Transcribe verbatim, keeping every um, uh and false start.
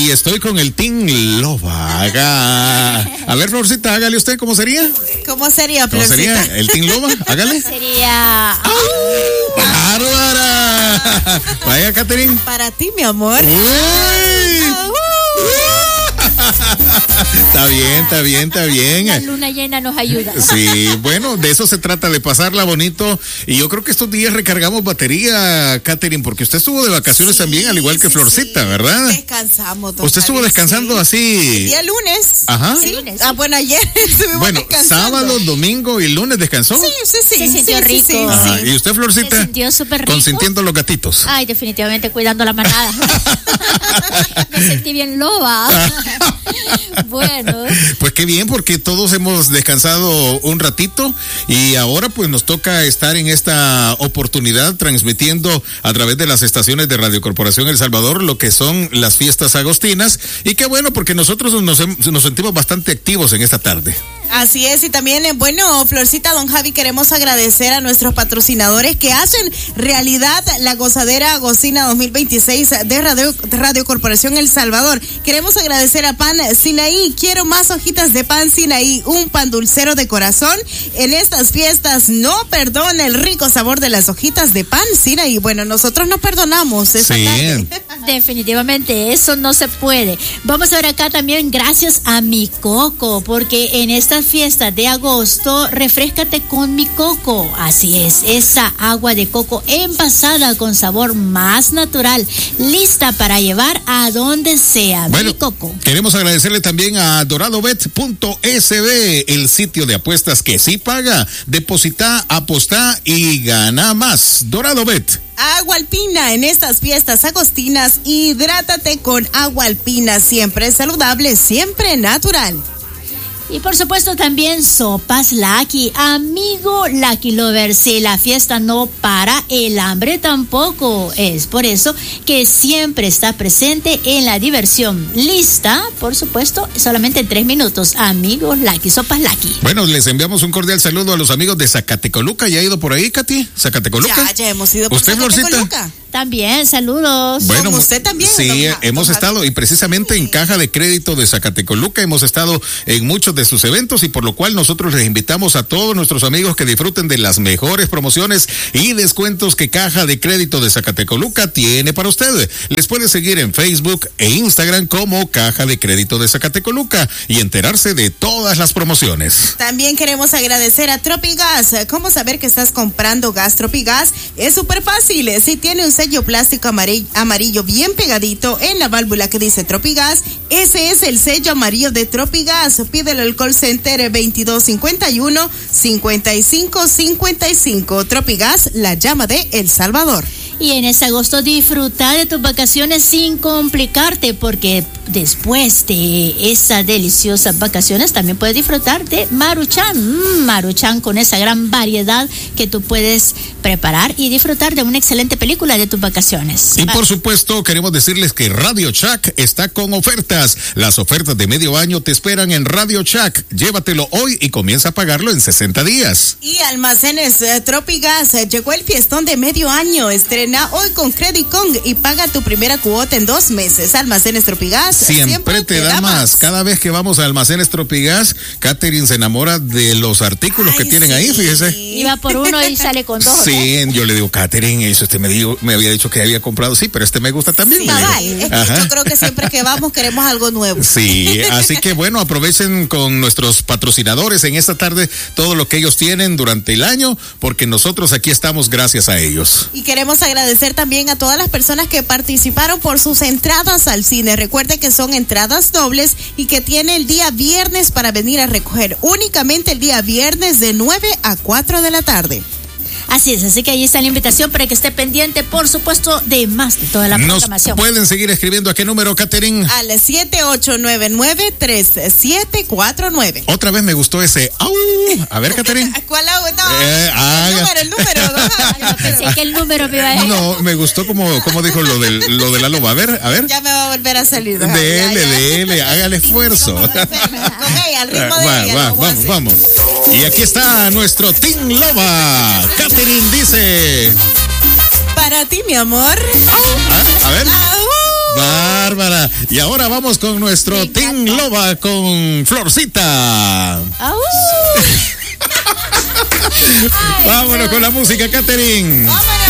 Y estoy con el Team Loba. Haga. A ver, Florcita, hágale usted, ¿cómo sería? ¿Cómo sería, ¿Cómo Florcita? sería el Team Loba? Hágale. Sería... ¡Au! ¡Bárbara! Vaya, Catherine. Para ti, mi amor. ¡Uy! Está bien, está bien, está bien. La luna llena nos ayuda. Sí, bueno, de eso se trata, de pasarla bonito. Y yo creo que estos días recargamos batería, Catherine, porque usted estuvo de vacaciones Sí, también, al igual que sí, Florcita, sí. ¿verdad? Descansamos. Don Usted estuvo Javi, descansando sí. así. El día lunes. Ajá. Sí. El lunes. Ah, bueno, ayer estuvimos Bueno, descansando. sábado, domingo y lunes descansó. Sí, sí, sí. Se sí, sintió sí, rico. sí, sí. Ajá. ¿Y usted, Florcita? Se sintió súper rico. Consintiendo los gatitos. Ay, definitivamente cuidando la manada. Me sentí bien loba. Bueno. Pues qué bien, porque todos hemos descansado un ratito y ahora pues nos toca estar en esta oportunidad transmitiendo a través de las estaciones de Radio Corporación El Salvador lo que son las fiestas agostinas. Y qué bueno, porque nosotros nos, nos sentimos bastante activos en esta tarde. Así es, y también, eh, bueno, Florcita, don Javi, queremos agradecer a nuestros patrocinadores que hacen realidad la gozadera agostina dos mil veintiséis de Radio, Radio Corporación El Salvador. Queremos agradecer a Pan Sinaí. Quiero más hojitas de Pan Sinaí, un pan dulcero de corazón. En estas fiestas no perdona el rico sabor de las hojitas de Pan Sinaí. Bueno, nosotros no perdonamos esa Sí. tarde. Definitivamente, eso no se puede. Vamos a ver acá también, gracias a Mi Coco, porque en estas fiestas de agosto, refréscate con Mi Coco. Así es, esa agua de coco envasada con sabor más natural, lista para llevar a donde sea. Bueno, Mi Coco. queremos agradecerle también a doradobet punto s b, el sitio de apuestas que sí paga. Deposita, apostá y gana más. DoradoBet. Agua alpina en estas fiestas agostinas, hidrátate con agua alpina, siempre saludable, siempre natural. Y por supuesto también Sopas Lucky, amigo Lucky Lover, si la fiesta no para, el hambre tampoco. Es por eso que siempre está presente en la diversión. Lista, por supuesto, solamente en tres minutos. Amigos Lucky, Sopas Lucky. Bueno, les enviamos un cordial saludo a los amigos de Zacatecoluca. ¿Ya ha ido por ahí, Katy? ¿Zacatecoluca? Ya, ya hemos ido por ¿Usted, Florcita? Zacatecoluca. También, saludos. Bueno, Como usted también. Sí, don, hemos don estado, y precisamente en Caja de Crédito de Zacatecoluca hemos estado en muchos de sus eventos, y por lo cual nosotros les invitamos a todos nuestros amigos que disfruten de las mejores promociones y descuentos que Caja de Crédito de Zacatecoluca tiene para ustedes. Les puede seguir en Facebook e Instagram como Caja de Crédito de Zacatecoluca y enterarse de todas las promociones. También queremos agradecer a Tropigas. ¿Cómo saber que estás comprando gas Tropigas? Es súper fácil. Si tiene un sello plástico amarillo, amarillo bien pegadito en la válvula que dice Tropigas, ese es el sello amarillo de Tropigas. Pídelo al call center veintidós cincuenta y uno, cincuenta y cinco cincuenta y cinco. Tropigas, la llama de El Salvador. Y en este agosto disfruta de tus vacaciones sin complicarte, porque después de esas deliciosas vacaciones también puedes disfrutar de Maruchan. Mm, Maruchan, con esa gran variedad que tú puedes preparar y disfrutar de una excelente película de tus vacaciones. Y por supuesto, queremos decirles que Radio Shack está con ofertas. Las ofertas de medio año te esperan en Radio Shack. Llévatelo hoy y comienza a pagarlo en sesenta días. Y Almacenes eh, Tropigas, eh, llegó el fiestón de medio año. Estrena hoy con Credit Kong y paga tu primera cuota en dos meses. Almacenes Tropigas Siempre, siempre te, te da más. más. Cada vez que vamos a Almacenes Tropigas, Catherine se enamora de los artículos Ay, que tienen sí. ahí, fíjese. Iba por uno y sale con dos. Sí, ¿no? Yo le digo, Catherine, eso usted me, dijo, me había dicho que había comprado. Sí, pero este me gusta también. Sí, me es que yo creo que siempre que vamos queremos algo nuevo. Sí, así que bueno, aprovechen con nuestros patrocinadores en esta tarde todo lo que ellos tienen durante el año, porque nosotros aquí estamos gracias a ellos. Y queremos agradecer también a todas las personas que participaron por sus entradas al cine. Recuerde que son entradas dobles y que tiene el día viernes para venir a recoger. Únicamente el día viernes de nueve a cuatro de la tarde. Así es, así que ahí está la invitación para que esté pendiente, por supuesto, de más de toda la programación. Nos pueden seguir escribiendo a qué número, Catherine. Al siete ocho nueve nueve, tres siete cuatro nueve. Otra vez me gustó ese au. A ver, Catherine. ¿Cuál au? No, eh, el número, el número. No, no, pensé que el número me iba a decir. No, me gustó como, como dijo lo, del, lo de la loba. A ver, a ver. Ya me va a volver a salir. ¿no? Dele, ya, ya. dele, haga el esfuerzo. Con ella, al ritmo de va, ella. Va, vamos, vamos. Y aquí está nuestro Team Loba. Catherine dice... Para ti, mi amor. ¿Ah? A ver. Uh, Bárbara. Y ahora vamos con nuestro Team Loba con Florcita. ¡Au! Vámonos con la música, Catherine. Vámonos.